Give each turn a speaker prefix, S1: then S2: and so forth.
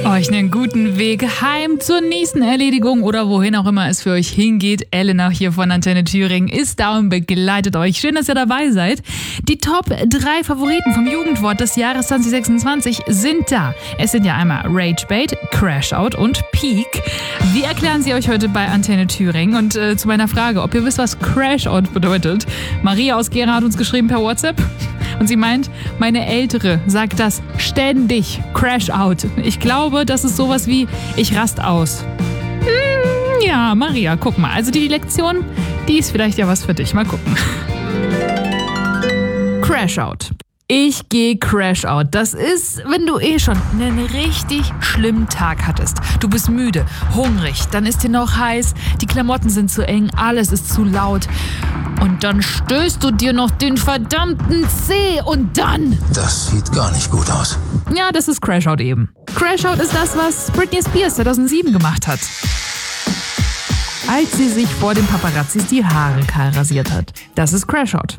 S1: Euch einen guten Weg heim zur nächsten Erledigung oder wohin auch immer es für euch hingeht. Elena hier von Antenne Thüringen ist da und begleitet euch. Schön, dass ihr dabei seid. Die Top 3 Favoriten vom Jugendwort des Jahres 2026 sind da. Es sind ja einmal Ragebait, Crashout und Peak. Wir erklären sie euch heute bei Antenne Thüringen. Und zu meiner Frage, ob ihr wisst, was Crashout bedeutet. Maria aus Gera hat uns geschrieben per WhatsApp. Und sie meint, meine Ältere sagt das ständig, Crash-out. Ich glaube, das ist sowas wie, ich rast aus. Ja, Maria, guck mal. Also die Lektion, die ist vielleicht ja was für dich. Mal gucken. Crash-out. Ich gehe Crash-out. Das ist, wenn du schon einen richtig schlimmen Tag hattest. Du bist müde, hungrig, dann ist dir noch heiß, die Klamotten sind zu eng, alles ist zu laut. Und dann stößt du dir noch den verdammten Zeh und dann...
S2: Das sieht gar nicht gut aus.
S1: Ja, das ist Crashout eben. Crashout ist das, was Britney Spears 2007 gemacht hat. Als sie sich vor den Paparazzis die Haare kahl rasiert hat. Das ist Crashout.